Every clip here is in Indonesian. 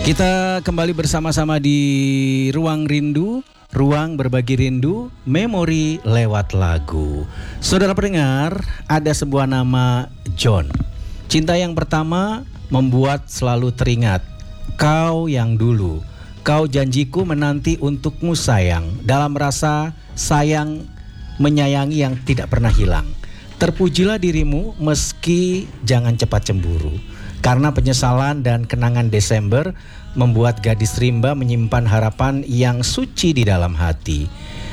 Kita kembali bersama-sama di Ruang Rindu, Ruang Berbagi Rindu, Memori lewat lagu. Saudara pendengar, ada sebuah nama John. Cinta yang pertama membuat selalu teringat. Kau yang dulu, kau janjiku menanti untukmu sayang. Dalam rasa sayang menyayangi yang tidak pernah hilang. Terpujilah dirimu meski jangan cepat cemburu. Karena penyesalan dan kenangan Desember membuat gadis rimba menyimpan harapan yang suci di dalam hati.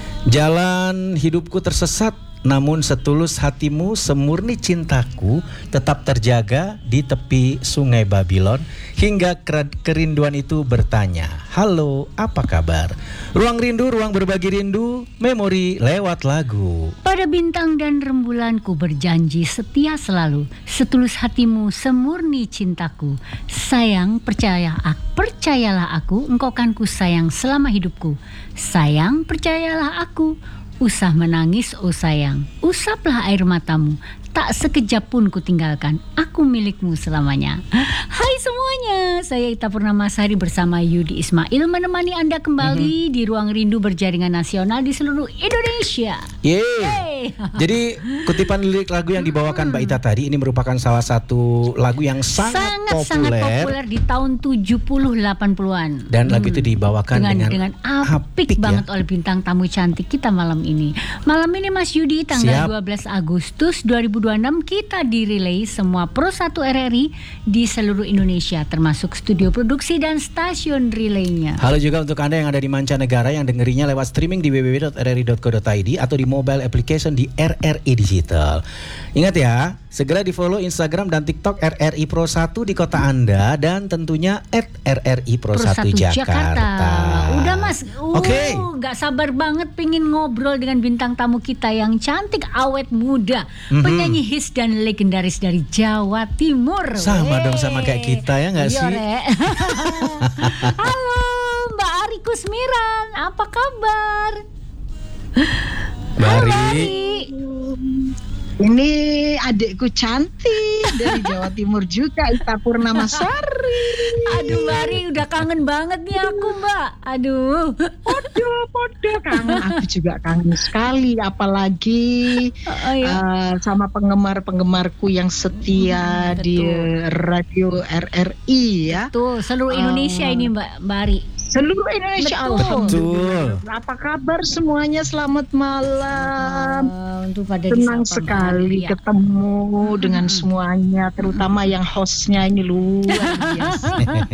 Jalan hidupku tersesat, namun setulus hatimu, semurni cintaku tetap terjaga di tepi sungai Babylon. Hingga kerinduan itu bertanya, halo, apa kabar? Ruang Rindu, Ruang Berbagi Rindu, Memori lewat lagu. Pada bintang dan rembulanku berjanji setia selalu. Setulus hatimu, semurni cintaku. Sayang, percayalah aku, engkau kan ku sayang selama hidupku. Sayang, percayalah aku. Usah menangis, oh sayang, usaplah air matamu. Tak sekejap pun ku tinggalkan, aku milikmu selamanya. Hai semuanya, saya Ita Purnamasari bersama Yudi Ismail menemani Anda kembali di Ruang Rindu berjaringan nasional di seluruh Indonesia. Yeay. Jadi kutipan lirik lagu yang dibawakan Mbak Ita tadi ini merupakan salah satu lagu yang sangat populer di tahun 70-80-an. Dan lagu itu dibawakan dengan apik banget oleh bintang tamu cantik kita malam ini. Malam ini Mas Yudi, tanggal 12 Agustus 2026 kita direlay semua Pro 1 RRI di seluruh Indonesia, termasuk studio produksi dan stasiun relaynya. Halo juga untuk Anda yang ada di mancanegara yang dengerinya lewat streaming di www.rri.co.id atau di mobile application di RRI Digital. Ingat ya, segera di follow Instagram dan TikTok RRI Pro 1 di kota Anda dan tentunya @RRI Pro 1 Jakarta. Udah Mas, Oke. Gak sabar banget pengen ngobrol dengan bintang tamu kita yang cantik, awet muda, penyanyi hits dan legendaris dari Jawa Timur. Sama dong sama kayak kita ya gak sih? Halo Mbak Ari Kusmiran, apa kabar? Bari. Ini adikku cantik dari Jawa Timur juga, Ita Purnamasari. Aduh Bari, udah kangen banget nih aku Mbak. Aduh. Podo kangen, aku juga kangen sekali. Apalagi sama penggemar-penggemarku yang setia di radio RRI ya. Tuh, seluruh Indonesia ini Mbak Bari. Seluruh Indonesia. Betul. Apa kabar semuanya? Selamat malam. Senang sekali ketemu dengan semuanya, terutama yang hostnya ini luar biasa.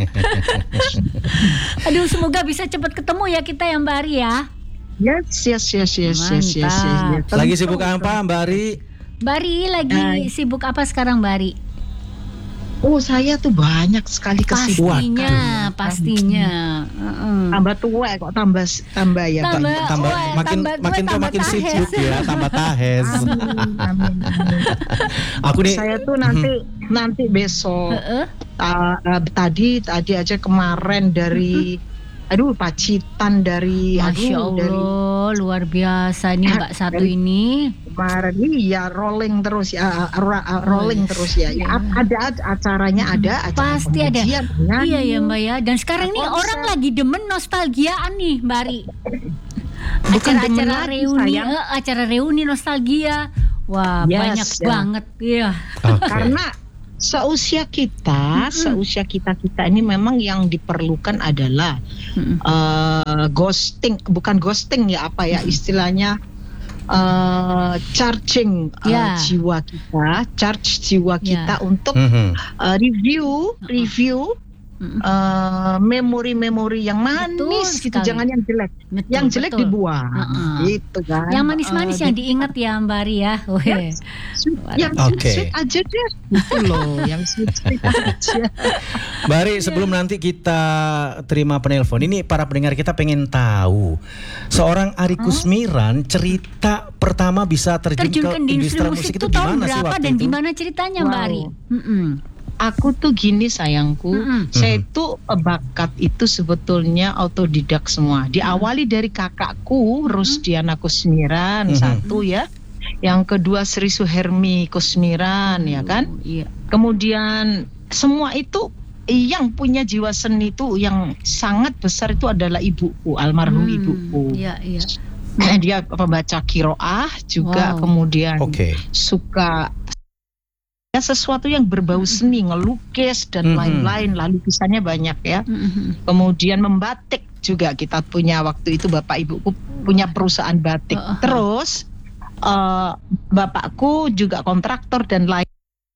Aduh, semoga bisa cepat ketemu ya kita ya Mbak Ari ya. Yes. Lagi sibuk apa Mbak Ari? Mbak Ari lagi sibuk apa sekarang Mbak Ari? Oh, saya tuh banyak sekali kesibukan. Pastinya. Tambah tua kok tambah ya makin tua makin sibuk ya, tambah tahes. Amin. Aku nih saya tuh nanti besok tadi aja kemarin dari Pacitan dari Masya Allah, luar biasa nih Mbak satu ini. Kemarin iya rolling terus ya. Ada acaranya, ada acara pasti ada. Nyanyi. Iya ya Mbak ya. Dan sekarang nih orang lagi demen nostalgiaan nih Mbak Ari. Acara reuni nostalgia. Wah, banyak banget ya. Okay. Karena seusia kita ini memang yang diperlukan adalah bukan ghosting ya, apa ya istilahnya, charging jiwa kita untuk review memori yang manis gitu, jangan yang jelek. Yang jelek dibuang, gitu kan. Yang manis-manis yang diingat ya Mbak Ari ya. Yang sweet aja deh, gitu loh. Yang sweet aja. Mbak Ari, sebelum nanti kita terima penelpon, ini para pendengar kita pengen tahu seorang Ari Kusmiran, cerita pertama bisa terjun ke industri musik itu tahun gimana sih berapa waktu dan itu? gimana ceritanya Mbak Ari? Aku tuh gini sayangku, saya tuh bakat itu sebetulnya autodidak semua. Diawali dari kakakku Rusdiana Kusmiran, satu ya. Yang kedua Sri Suhermi Kusmiran, ya kan. Kemudian semua itu yang punya jiwa seni itu yang sangat besar itu adalah ibuku, almarhum ibuku. Iya. Dia pembaca qiraah juga, kemudian suka ya sesuatu yang berbau seni, ngelukis dan lain-lain, lalu lukisannya banyak ya. Kemudian membatik juga, kita punya waktu itu bapak ibuku punya perusahaan batik. Terus bapakku juga kontraktor dan lain,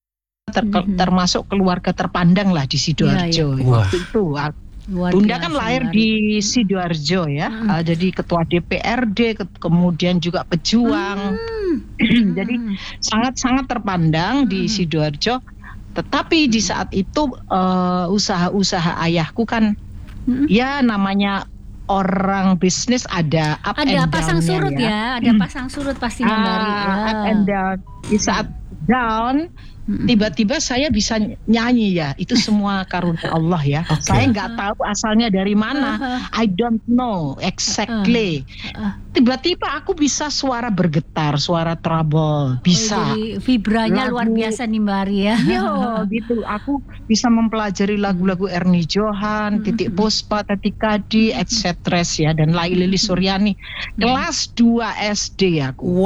termasuk keluarga terpandang lah di Sidoarjo. Waktu itu Bunda kan lahir di Sidoarjo ya, jadi ketua DPRD, kemudian juga pejuang, jadi sangat-sangat terpandang di Sidoarjo. Tetapi di saat itu usaha-usaha ayahku kan, ya namanya orang bisnis ada up and down-nya, pasang surut ya, ada pasang surut pastinya Mbak Ari. Up and down. Di saat down, tiba-tiba saya bisa nyanyi ya, itu semua karunia Allah ya. Saya nggak tahu asalnya dari mana, I don't know exactly. Tiba-tiba aku bisa suara bergetar, suara treble, bisa. Jadi vibranya luar biasa nih Mbak Ari ya. Iya gitu, aku bisa mempelajari lagu-lagu Ernie Johan, Titik Puspa, Tati Kadi, etc. ya, dan Lili Suryani. Kelas 2 SD aku.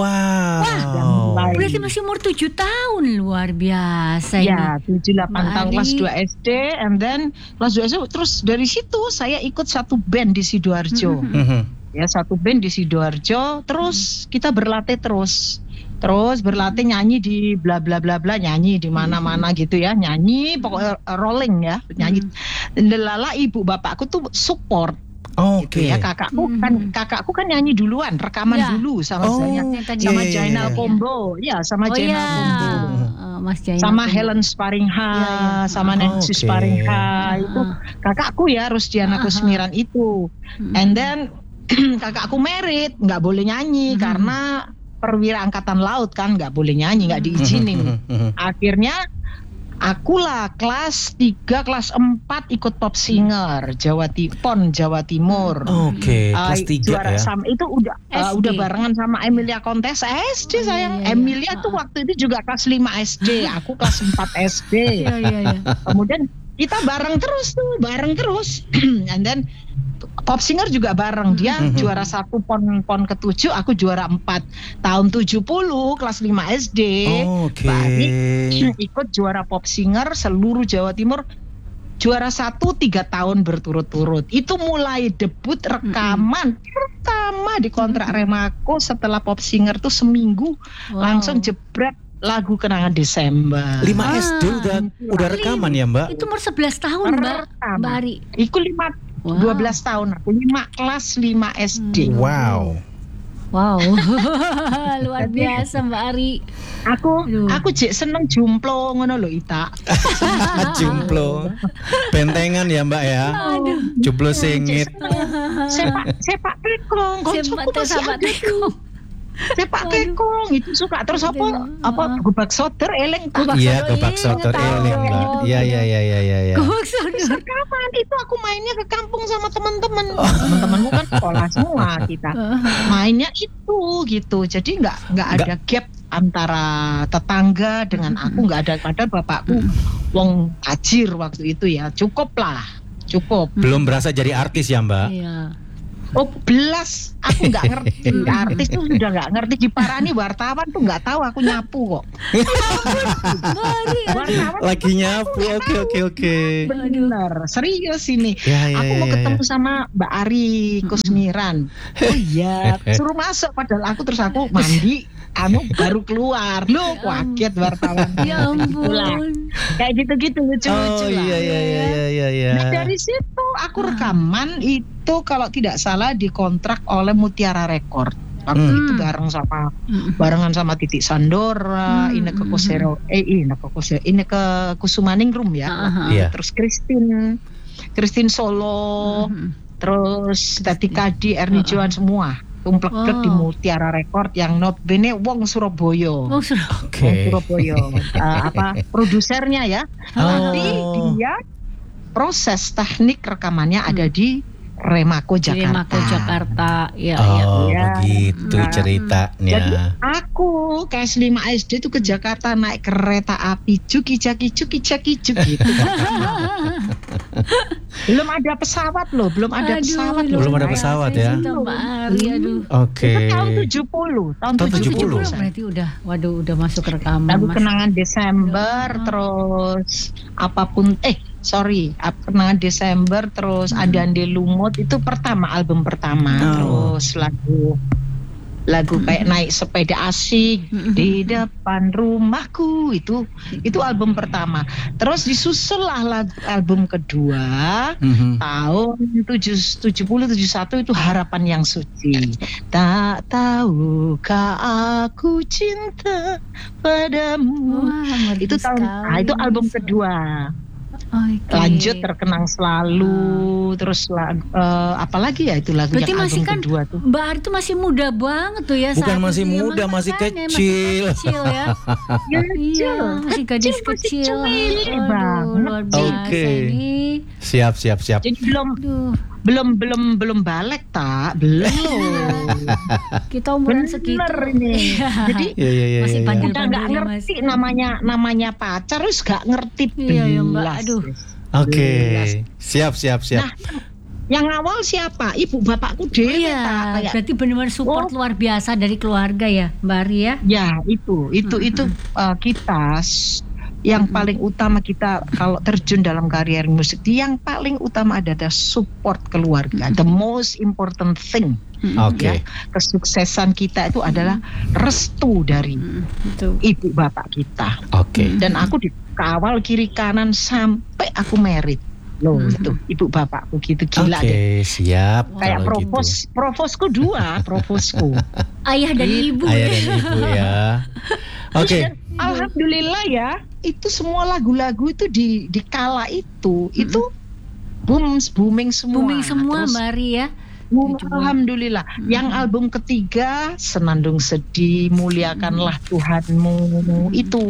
Wow. Berarti masih umur 7 tahun, luar biasa ini. Ya, 7-8 tahun kelas 2 SD, and then kelas 2 SD, terus dari situ saya ikut satu band di Sidoarjo. Ya, satu band di Sidoarjo, terus kita berlatih terus berlatih nyanyi di bla bla bla bla, nyanyi di mana-mana gitu ya, nyanyi pokoknya rolling ya, nyanyi. Lala ibu bapakku tuh support. Gitu ya, kakakku kan nyanyi duluan, rekaman dulu sama saya, sama Jainal Combo, ya sama Jainal Combo, Mas Jainal sama Combo. Helen Sparingha, sama Nancy Sparingha, itu kakakku ya, Rusdiana Kusmiran itu. And then kakakku merit, nggak boleh nyanyi karena perwira angkatan laut kan, nggak boleh nyanyi, nggak diizinin. Akhirnya akulah kelas 3, kelas 4 ikut Pop Singer PON Jawa Timur. Kelas 3 juara ya. Sama itu udah barengan sama Emilia Kontes SD sayang. Emilia tuh waktu itu juga kelas 5 SD, aku kelas 4 SD. Kemudian kita bareng terus. And then Pop Singer juga bareng, dia juara 1 PON ke-7, aku juara 4 tahun 70 kelas 5 SD. Bari ikut juara Pop Singer seluruh Jawa Timur, juara 1 3 tahun berturut-turut. Itu mulai debut rekaman pertama di kontrak Remako setelah Pop Singer tuh seminggu langsung jebret lagu Kenangan Desember. 5 SD udah rekaman ya Mbak? Itu umur 11 tahun Mbak Ari. Iku 12 tahun aku, 5 kelas 5 SD. Wow. Luar biasa Mbak Ari. Aku jek seneng jumplo ngono lho Ita. Jumplo. Bentengan ya Mbak ya. Jumplo singit. Sepak tekong, koncoku masih ada tuh. Sepak tekong itu suka, terus apa gobak soder eleng tak? Iya, gobak soder eleng Mbak. Iya. Gobak soder. Kapan itu aku mainnya ke kampung sama teman-teman. Teman-temanku kan sekolah semua kita. Mainnya itu gitu. Jadi nggak ada gap antara tetangga dengan aku, nggak ada. Padahal bapakku wong tajir waktu itu ya. Cukup. Belum berasa jadi artis ya Mbak? Iya. Belas, aku nggak ngerti. Artis tuh udah nggak ngerti, diparani wartawan tuh nggak tahu aku nyapu kok. Lagi nyapu, oke. Bener, serius ini. Aku mau ketemu sama Mbak Ari Kusmiran. Oh iya, suruh masuk. Padahal aku mandi, baru keluar. Loh, kaget wartawan. Ya ampun. Kayak gitu-gitu lucu-lucu lah. Iya. Nah, dari situ aku rekaman itu kalau tidak salah dikontrak oleh Mutiara Record. Waktu itu barengan sama Titik Sandora, Inneke Kusumaningrum ya. Terus Christine Solo, terus Tati Kadi, Ernie Johan semua. Tumplek di Mutiara Record yang notabene wong Surabaya. Surabaya. Produsernya ya. Tapi dia proses teknik rekamannya ada di Remako Di Remako Jakarta. Jakarta. Ya, Oh, Ya. begitu Nah, ceritanya. Jadi aku kelas 5 SD itu ke Jakarta naik kereta api cukicaki gitu. Belum ada pesawat loh, belum ada pesawat loh. Belum ada pesawat ya? Cinta Mbak Ari, aduh. Oke. Itu tahun 70, tahun Tahun 70. 70. Berarti udah masuk rekaman. Lagu Mas. kenangan Desember, terus apapun, kenangan Desember, terus Andande Lumut itu album pertama, terus lagu kayak naik sepeda asik di depan rumahku itu album pertama. Terus disusul lah album kedua tahun 70-71 itu Harapan Yang Suci. Tak tahukah aku cinta padamu. Wah, Itu itu album kedua. Oke. Lanjut Terkenang Selalu, terus apalagi ya itu lagu Berarti yang masih album kan kedua tuh. Mbak Ari tuh masih muda banget tuh ya. Bukan saat masih itu ya. muda, masih Makanya, kecil. Masih kecil ya. Iya, masih gadis Masih kecil. cumilik Aduh, banget. luar biasa Oke. ini. Siap. Jadi Aduh, belum balik belum loh. kita umuran segitu. Bener ini. Jadi Iya. Masih udah nggak pandai-pandainya ngerti masih. namanya pacar, terus nggak ngerti Iya, ya, Mbak. belas. Aduh. Oke. Siap. Nah, yang awal siapa? Ibu bapakku dewe Iya, kayak. berarti benar-benar support luar biasa dari keluarga ya, Mbak Ari ya. Ya itu kita yang paling utama kita kalau terjun dalam karier musik, yang paling utama adalah support keluarga. The most important thing. Oke. Ya, kesuksesan kita itu adalah restu dari Itu. ibu bapak kita. Oke. Dan aku dikawal kiri kanan sampai aku merit. Loh, itu ibu bapakku gitu, gila Oke, deh. siap. Kayak kalau gitu. provosku 2, provosku. Ayah dan ibu. Ayah dan ibu ya. Oke. Dan alhamdulillah ya, itu semua lagu-lagu itu di kala itu booming semua. Booming semua Terus, Mbak Ari ya. alhamdulillah. Yang album ketiga Senandung Sedih, Muliakanlah Tuhanmu, itu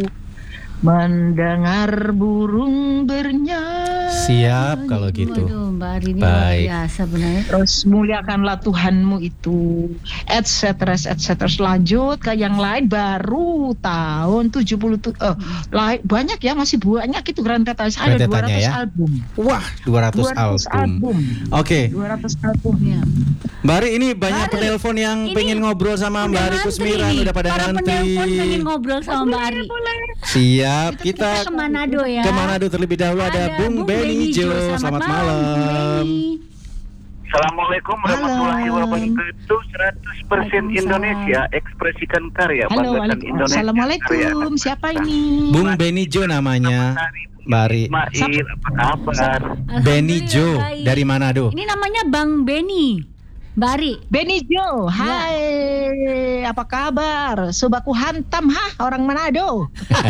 mendengar burung bernyanyi. Siap kalau gitu. Waduh, Mbak Ari ini luar Baik. biasa benar. Terus Muliakanlah Tuhanmu itu, etc. Lanjut ke yang lain baru tahun 70 banyak ya, masih banyak itu rentetannya. Ada 200 Rentetannya ya? album. Wah, 200 album. Oke. 200 album. Ya. Mbak Ari, ini banyak penelpon yang pengen ngobrol sama Mbak Ari Kusmiran, udah pada Para nanti. penelpon pengen ngobrol sama Mbak Ari. Siap, kita Ke Manado ya. ke Manado terlebih dahulu. Ada Bung Benny Jo. Selamat malam. Assalamualaikum warahmatullahi Halo. wabarakatuh. 100% Indonesia, ekspresikan karya, Halo, banggakan Indonesia. Assalamualaikum. Siapa ini? Bung Benny Jo namanya, Mbak Ari. Ismail, apa kabar? Benny Jo Alhamdulillah, baik. dari Manado. Ini namanya Bang Benny. Mbak Ari. Benny Jo, hai, apa kabar? Sobaku hantam, orang Manado.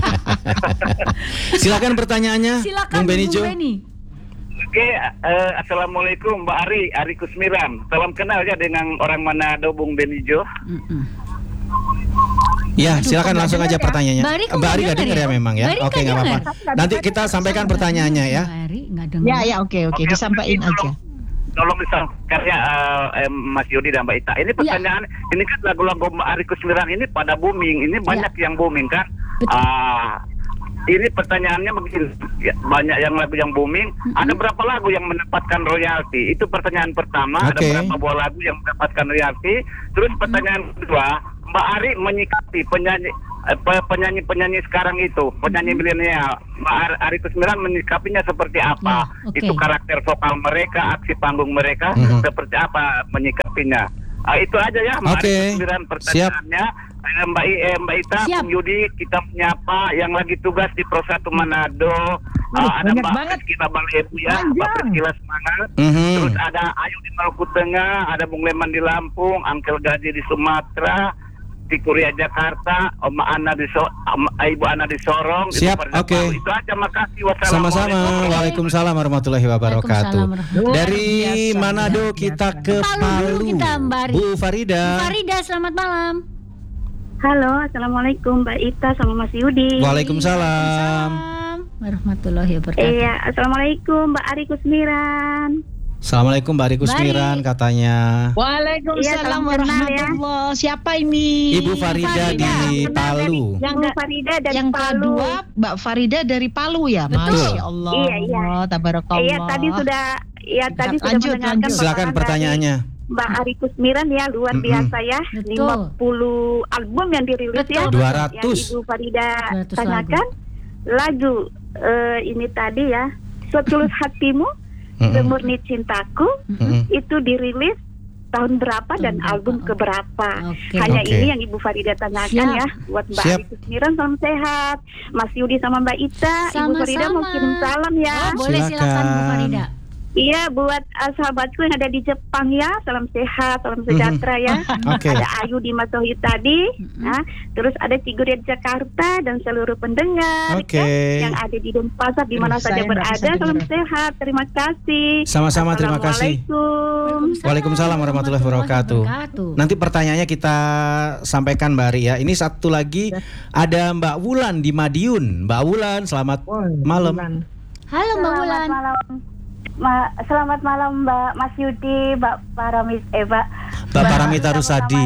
Silakan pertanyaannya, Silakan Bung Benny Jo. Oke, assalamualaikum Mbak Ari Kusmiran. Salam kenal ya dengan orang Manado, Bung Benny Jo. Ya, silakan langsung aja pertanyaannya. Mbak Ari kok Mbak Ari nggak nggak dengar dengar ya ya? memang ya? Mbak Ari Oke, nggak nggak apa-apa. dengar. Nanti kita sampaikan pertanyaannya ya. Mbak Ari nggak dengar. Ya, oke, disampaikan aja. Tolong disampaikan ya Mas Yudi dan Mbak Ita. Ini pertanyaan, ini kan lagu-lagu Mbak Ari Kusmiran ini pada booming. Ini banyak yang booming kan? Ini pertanyaannya begini, ya, banyak yang lagu yang booming. Ada berapa lagu yang mendapatkan royalti? Itu pertanyaan pertama. Oke. Ada berapa buah lagu yang mendapatkan royalti? Terus pertanyaan kedua, Mbak Ari menyikapi penyanyi sekarang itu, penyanyi milenial, Mbak Ari Kusmiran menyikapinya seperti apa? Ya, oke. Itu karakter vokal mereka, aksi panggung mereka, seperti apa menyikapinya? Itu aja ya, Mbak Oke. Ari Kusmiran pertanyaannya. Mbak Ita, Siap. Bung Yudi, kita menyapa yang lagi tugas di Pro 1 Manado. Ada banyak Mbak banget. Rizkila Bang Ebu ya, Panjang. Mbak Rizkila semangat. Terus ada Ayu di Maluku Tengah, ada Bung Leman di Lampung, Angkel Gaji di Sumatera, di Kuria Jakarta, Ibu Ana di Sorong. Siap, itu pada oke. tahu. Itu aja, makasih. Sama-sama. Wassalamualaikum. Waalaikumsalam warahmatullahi wabarakatuh. Waalaikumsalam warahmatullahi Dari Biasa, Manado biasa. kita ke Palu Palu. dulu kita, Mbak Ari. Bu Farida. Farida, selamat malam. Halo, assalamualaikum Mbak Ita sama Mas Yudi. Waalaikumsalam. Waalaikumsalam warahmatullahi wabarakatuh. Iya, assalamualaikum Mbak Ari Kusmiran. Assalamualaikum Mbak Ari Kusmiran katanya. Waalaikumsalam Iya, warahmatullahi. Siapa ini? Ibu Farida di Palu. Ibu Farida dari Yang Palu. kedua Mbak Farida dari Palu ya. Betul. Masya Allah. Iya. Tabarakallah. Iya, tadi sudah Lanjut. mendengarkan Silakan paparan pertanyaannya. dari Mbak Ari Kusmiran ya, luar biasa ya. Betul. 50 album yang dirilis ya. Betul. 200. Yang Ibu Farida 200 tanyakan lagu ini tadi ya, Setulus Hatimu, Semurni Cintaku, itu dirilis tahun berapa dan album keberapa. Oke. Hanya Oke. ini yang Ibu Farida tanyakan Siap. ya. Buat Mbak Siap. Ari Kusmiran, salam sehat. Mas Yudi sama Mbak Ita, Ibu Farida mau Sama-sama. kirim salam ya. Oh, boleh silakan Bu Silakan. Farida. Iya, buat sahabatku yang ada di Jepang ya, salam sehat, salam sejahtera ya. Oke. Ada Ayu di Masohi tadi, ya. Terus ada Tiguri di Jakarta dan seluruh pendengar Oke. ya, yang ada di Denpasar di mana Saya saja nggak bisa berada. Salam dengar. sehat, terima kasih. Sama-sama, terima kasih. Assalamualaikum. Waalaikumsalam warahmatullahi wabarakatuh. Nanti pertanyaannya kita sampaikan Mbak Ari ya. Ini satu lagi ada Mbak Wulan di Madiun. Mbak Wulan, selamat malam. Halo Mbak Wulan. Selamat malam Mbak Mas Yudi, Mbak Mbak Paramita Rusadi.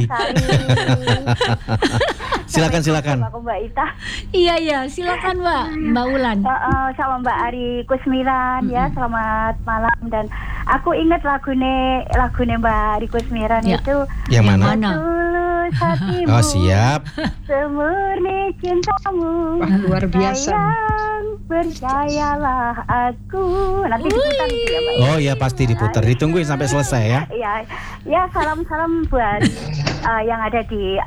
Silakan. Aku Mbak Ita. Iya, silakan Mbak Wulan. Sama Mbak Ari Kusmiran ya, selamat malam. Dan aku ingat lagune Mbak Ari Kusmiran Ya. itu Yang mana? Tulus hatimu, Oh, siap. semurni cintamu. Wah, luar biasa. Sayang, percayalah aku. Nanti diputar gitu ya Mbak. Oh ya, pasti diputar. Ditungguin sampai selesai ya. Ya salam buat yang ada di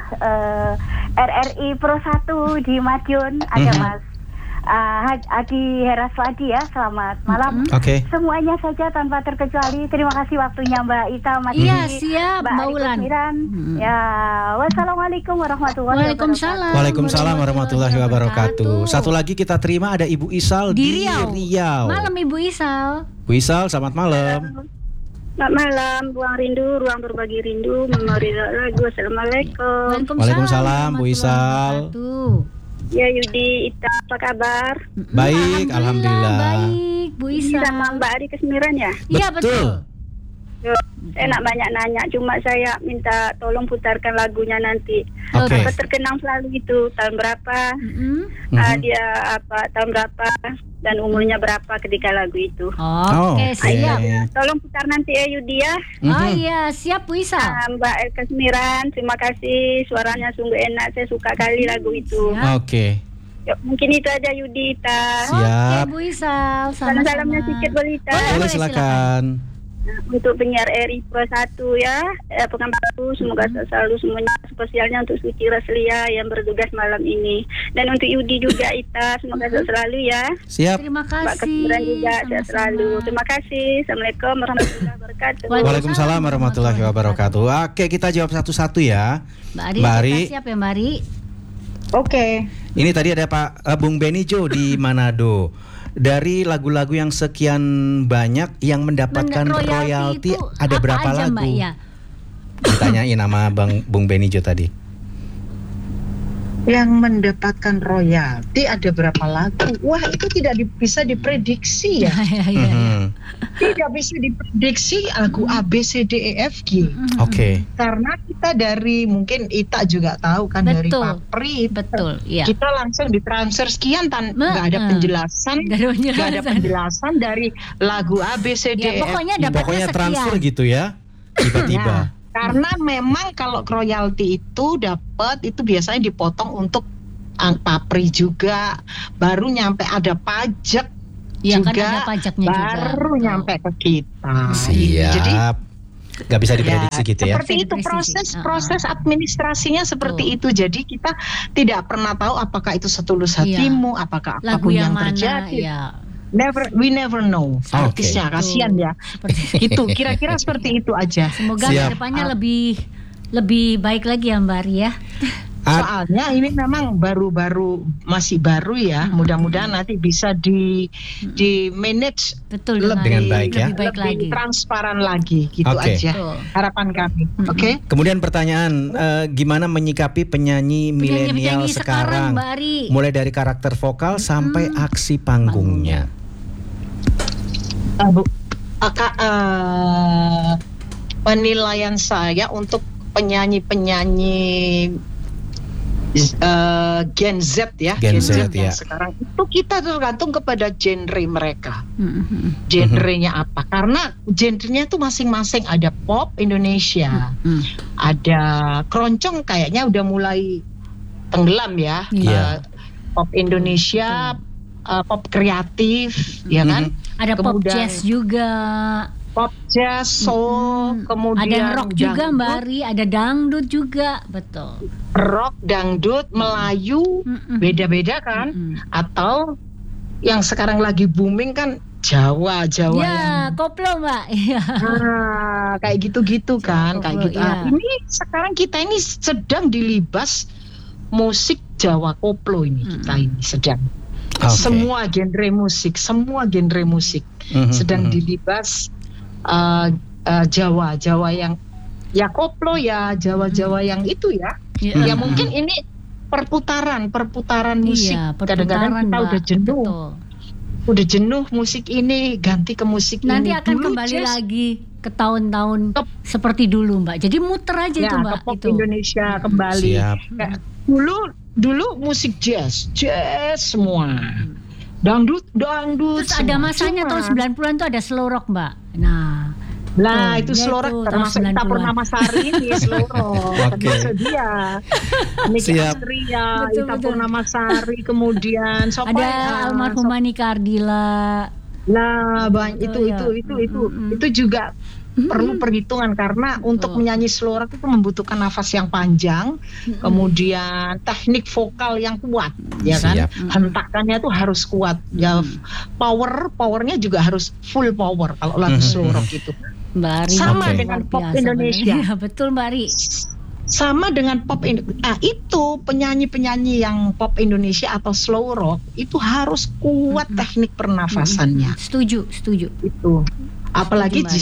RRI Pro 1 di Madiun. Ada Mas Adi Heraswadi ya. Selamat malam. Oke. Semuanya saja tanpa terkecuali. Terima kasih waktunya Mbak Ita, Mas Iya, Yudi, siap Mbak Ari Wulan. Kusmiran. Ya, wassalamualaikum warahmatullahi wabarakatuh. Waalaikumsalam. Waalaikumsalam warahmatullahi wabarakatuh. Satu lagi kita terima ada Ibu Isal Di Riau. Riau. Malam Ibu Isal. Bu Isal, selamat malam. Selamat malam, Ruang Rindu, Ruang Berbagi Rindu, Memori Lagu. Assalamualaikum. Waalaikumsalam, Bu Isal. Ya Yudi, Ita, apa kabar? Baik, alhamdulillah. Baik, Bu Ini Isal. sama Mbak Ari Kusmiran ya? Iya, betul. Saya nak banyak nanya, cuma saya minta tolong putarkan lagunya nanti. Oke. Apa terkenang selalu itu tahun berapa? Dia tahun berapa dan umurnya berapa ketika lagu itu? Oke, Oke. siap. Tolong putar nanti ya Yudi ya. Oh iya, siap Bu Isal. Mbak Ari Kusmiran, terima kasih, suaranya sungguh enak, saya suka kali lagu itu. Oke. Ya, mungkin itu aja Yudi, Ita. Siap. Oke, Bu Isal. Salam-salamnya sedikit boleh Ita. Boleh, silakan. Untuk penyiar RI Pro 1 ya, Pekanbaru, semoga selalu semuanya, spesialnya untuk Suci Raslia yang bertugas malam ini. Dan untuk Yudi juga Ita, semoga sehat selalu ya. Siap. Terima Mbak kasih. Kusmiran juga sehat Sama-sama. selalu. Terima kasih. Assalamualaikum warahmatullahi wabarakatuh. Waalaikumsalam warahmatullahi wabarakatuh. Oke, kita jawab satu-satu ya. Mbak Ari, Mbak Ari. kita siap ya Mbak Ari? Oke. Ini tadi ada Pak Bung Benijo di Manado. Dari lagu-lagu yang sekian banyak yang mendapatkan royalti itu ada apa berapa aja, lagu? Mbak? Ya. Ditanyain sama Bung Benijo tadi. Yang mendapatkan royalti ada berapa lagu? Wah, itu tidak bisa diprediksi ya. Mhm. Tidak bisa diprediksi lagu A, B, C, D, E, F, G. Oke. Karena kita dari, mungkin Ita juga tahu kan, dari Betul. Papri. Betul, iya. Kita langsung ditransfer sekian nggak ada penjelasan. Nggak ada Nggak ada penjelasan. penjelasan dari lagu A, B, C, D, Ya, E, F, pokoknya G. dapatnya Pokoknya sekian. transfer gitu ya. Tiba-tiba. Nah, karena memang kalau royalti itu dapat itu biasanya dipotong untuk Papri juga, baru nyampe ada pajak Ya kan juga, ada pajaknya juga. baru Betul. nyampe ke kita. Siap. Jadi Nggak bisa diprediksi gitu ya. seperti itu Diprediksi. proses administrasinya seperti itu. Jadi kita tidak pernah tahu apakah itu setulus hatimu, apakah Lagu apapun yang mana terjadi. ya. We never know. Oke. Artisnya kasihan ya. Seperti Itu kira-kira seperti itu aja. Semoga Siap. kedepannya lebih baik lagi ya Mbak Ari ya. Soalnya ini memang masih baru ya. Mudah-mudahan nanti bisa di manage Betul Dengan baik ya. Lebih baik lebih lagi. transparan lagi gitu Oke. aja. Betul. Harapan kami. Oke. Kemudian pertanyaan, gimana menyikapi penyanyi milenial Penyanyi sekarang? Mbak Ari. Mulai dari karakter vokal sampai aksi panggungnya. Bu, penilaian saya untuk penyanyi-penyanyi Gen Z ya, Gen Z, yang ya. sekarang itu kita tergantung kepada genre mereka. Genrenya apa? Karena genrenya itu masing-masing, ada pop Indonesia, ada keroncong kayaknya udah mulai tenggelam ya. Iya. Pop Indonesia, pop kreatif, ya kan? Ada pop Kemudian jazz juga. pop jazz, soul, kemudian Ada rock juga dangdut, Mbak Ari, ada dangdut juga, betul. rock, dangdut, Melayu, beda-beda kan? Atau yang sekarang lagi booming kan Jawa Ya, yang koplo Mbak. Iya. kayak gitu-gitu kan, kayak gitu. Iya. Ini sekarang kita ini sedang dilibas musik Jawa koplo ini, kita ini sedang. Oke. Semua genre musik sedang dilibas Jawa yang ya koplo ya, Jawa yang itu ya. Ya mungkin ini perputaran musik. Iya, Kadang-kadang perputaran, kita Mbak. udah jenuh. Betul. Udah jenuh musik ini, ganti ke musik Nanti ini. akan Dulu kembali jazz, lagi ke tahun-tahun Ke- seperti dulu Mbak. Jadi muter aja ya, itu Mbak ke pop itu. Indonesia kembali. Siap. Kayak dulu musik jazz semua. Dangdut Terus ada semua. masanya Cuma- tahun 90-an tuh ada slow rock Mbak. Nah, Lah Tuh, itu ya slow rock itu, termasuk tahun Ita 90-an. Purnamasari ini slow rock. Oke. Termasuk dia. Niki Siap. Astria, Betul, Ita betul. Purnamasari, kemudian siapa ada ya? almarhumah Nika Ardila. Lah banyak Betul, ya. itu juga perlu perhitungan karena untuk menyanyi slow rock itu membutuhkan nafas yang panjang, kemudian teknik vokal yang kuat, ya kan? Siap. Hentakannya tuh harus kuat, ya powernya juga harus full power kalau lagu slow rock itu. Mbak Ari Sama luar dengan pop biasa Indonesia. bener. Iya, betul Mbak Ari. Sama dengan pop Indonesia. Itu penyanyi-penyanyi yang pop Indonesia atau slow rock itu harus kuat teknik pernafasannya. Setuju. Itu. Apalagi Mbak di Ari.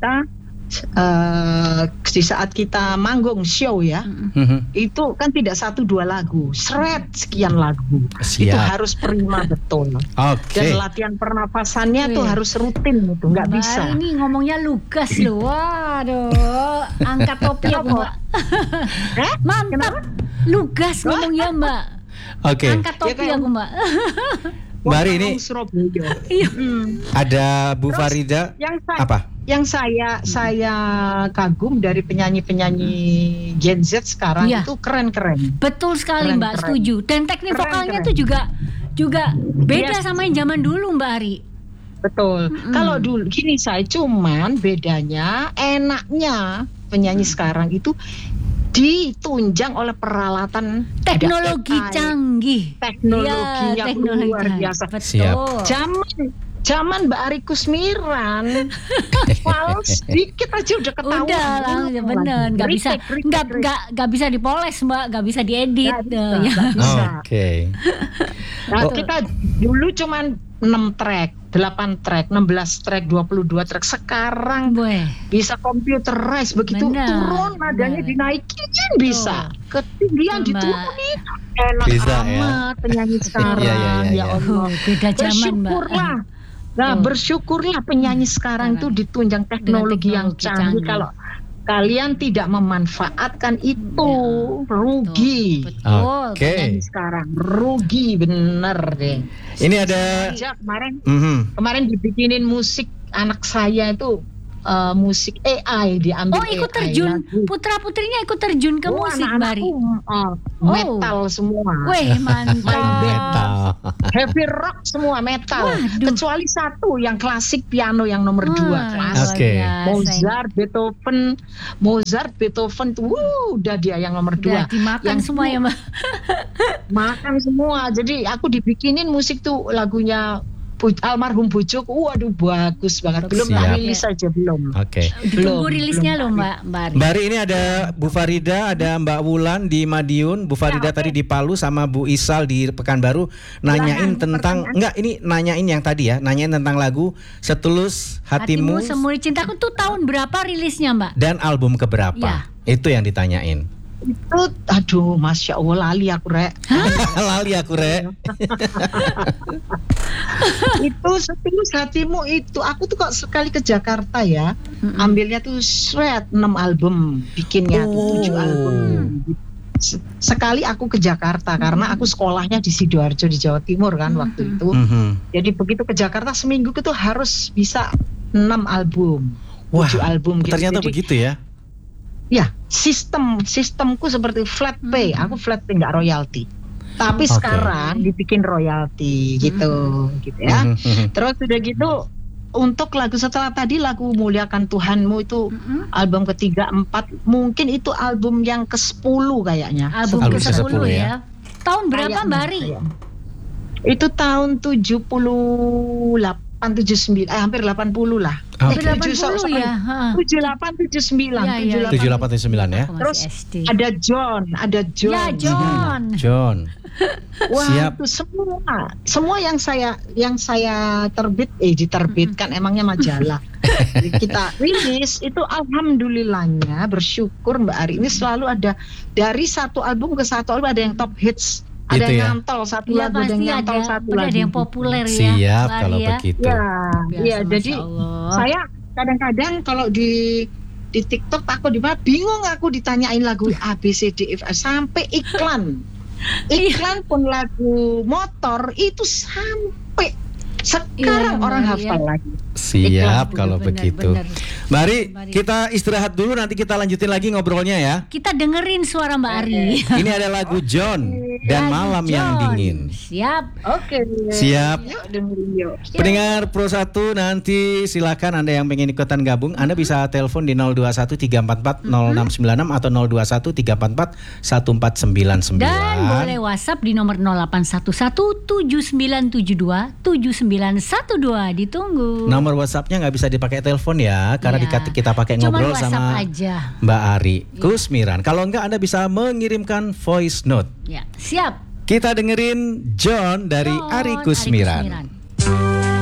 saat kita manggung show ya, itu kan tidak 1-2 lagu, sekian lagu. Siap. Itu harus prima betul. Oke. Dan latihan pernafasannya tuh Wih. harus rutin itu, nggak Mbak bisa. Ari ini ngomongnya lugas loh. Waduh, angkat topi aku Mbak. Mantap. Lugas ngomongnya Mbak. Oke. Angkat topi Ya, kayak- aku Mbak. Mbak Ari, ini Orang Surabaya. Iya. ada Bu Farida. Yang Apa? saya kagum dari penyanyi-penyanyi Gen Z sekarang Iya. itu keren-keren. Betul sekali Keren, Mbak, keren. setuju. Dan teknik Keren, vokalnya keren. tuh juga beda Yes. sama yang zaman dulu Mbak Ari. Betul. Kalau dulu gini saya cuman bedanya enaknya penyanyi sekarang itu ditunjang oleh peralatan ada Teknologi AI, canggih. teknologinya Iya, teknologi luar canggih. biasa. Siap. Betul. Zaman Mbak Ari Kusmiran, fals sedikit aja udah ketahuan. Udah langsung bener, nggak bisa, nggak bisa dipoles Mbak, nggak bisa diedit. Nggak bisa, Ya. nggak bisa. Oke. Nah, Oh. kita dulu cuman 6 track, 8 track, 16 track, 22 track. Sekarang Boy. bisa computerize, begitu Benar, turun nadanya benar. dinaikin bisa, ketinggian Betul, Mbak. diturunin. Enak Bisa, ya. amat penyanyi sekarang. Iya, iya, iya, Ya iya. Allah. Beda zaman Mbak. Bersyukurlah. Nah, Betul. bersyukurlah penyanyi sekarang itu ditunjang teknologi yang teknologi canggih. canggih. Kalau kalian tidak memanfaatkan itu, rugi. Betul. Oke. Penyanyi sekarang rugi bener deh. Ini ada. Aja kemarin Mhm. kemarin dibikinin musik anak saya itu musik AI diambil. Oh, ikut AI terjun, lagu. putra putrinya ikut terjun ke Oh, musik Mbak Ari. anak-anakku, metal semua. Weh, mantap. Metal. Heavy rock semua metal. Waduh. Kecuali satu yang klasik piano yang nomor 2 klasik. Oke. Mozart, Beethoven tuh udah dia yang nomor 2. Udah dimakan Yang semua ya Mbak. Makan semua. Jadi aku dibikinin musik tuh lagunya almarhum bojoku. Waduh bagus banget. Belum Siap. tak rilis saja belum. Oke. Ditunggu Belum, rilisnya belum. loh Mbak Ari. Mbak Ari, ini ada Bu Farida, ada Mbak Wulan di Madiun, Bu Farida tadi di Palu, sama Bu Isal di Pekanbaru nanyain tentang nanyain yang tadi ya, nanyain tentang lagu Setulus Hatimu Hatimu Semuri Cintaku tuh tahun berapa rilisnya Mbak? dan album keberapa? Ya. Itu yang ditanyain. Itu aduh Masya Allah lali aku rek. Lali aku rek. Itu Setulus Hatimu itu aku tuh kok sekali ke Jakarta ya, ambilnya tuh 6 album, bikinnya tuh 7 album. Sekali aku ke Jakarta karena aku sekolahnya di Sidoarjo di Jawa Timur kan waktu itu. Jadi begitu ke Jakarta seminggu itu harus bisa 6 album, 7 album gitu. Ternyata jadi, begitu ya. Ya, sistemku seperti flat pay. Aku flat pay nggak royalti. Tapi sekarang dibikin royalti gitu ya. Terus udah gitu untuk lagu setelah tadi lagu Muliakan Tuhanmu itu album ketiga, 4, mungkin itu album yang ke-10 kayaknya. Album ke-10 ya. Tahun berapa Mbak Ari? Itu tahun 78 79 hampir 80 lah. Hampir 80 ya. 78 79 ya. 78 79 ya. Terus ada John. Ya, John. Wah, siap. itu semua yang saya diterbitkan emangnya majalah. Kita rilis itu alhamdulillahnya bersyukur Mbak Ari ini selalu ada dari satu album ke satu album ada yang top hits. Ada gitu yang nyantol satu lagu, ada yang nyantol satu lagu. Ada yang populer ya. Siap kalau begitu. Ya, jadi saya kadang-kadang kalau di TikTok takut bingung aku ditanyain lagu A B C D F sampai iklan. Iklan pun lagu motor itu sampai sekarang orang hafal lagi. Siap kalau begitu. Mari kita istirahat dulu, nanti kita lanjutin lagi ngobrolnya ya. Kita dengerin suara Mbak Ari. Ini ada lagu John dan Malam yang Dingin. Siap. Oke. Siap. Yuk dengerin yuk. Pendengar Pro 1 nanti silakan Anda yang pengen ikutan gabung, Anda bisa telepon di 0213440696 atau 0213441499. Dan boleh WhatsApp di nomor 081179727912. Ditunggu. Nomor WhatsApp-nya nggak bisa dipakai telepon ya, karena kita pakai ngobrol sama aja. Mbak Ari Kusmiran. Kalau enggak Anda bisa mengirimkan voice note. Ya, siap. Kita dengerin John dari Ari Kusmiran.